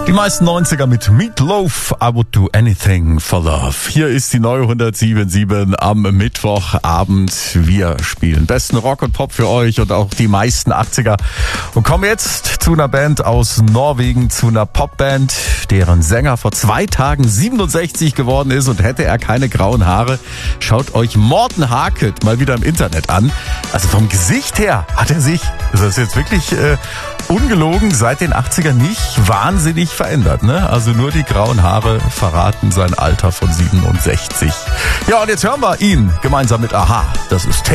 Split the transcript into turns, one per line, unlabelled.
Die meisten 90er mit Meatloaf, I would do anything for love. Hier ist die neue 107.7 am Mittwochabend. Wir spielen besten Rock und Pop für euch und auch die meisten 80er. Und kommen jetzt zu einer Band aus Norwegen, zu einer Popband, deren Sänger vor 2 Tagen 67 geworden ist. Und hätte er keine grauen Haare, schaut euch Morten Harket mal wieder im Internet an. Also vom Gesicht her hat er sich, das ist jetzt wirklich ungelogen, seit den 80ern nicht wahnsinnig verändert, ne? Also nur die grauen Haare verraten sein Alter von 67. Ja, und jetzt hören wir ihn gemeinsam mit Aha. Das ist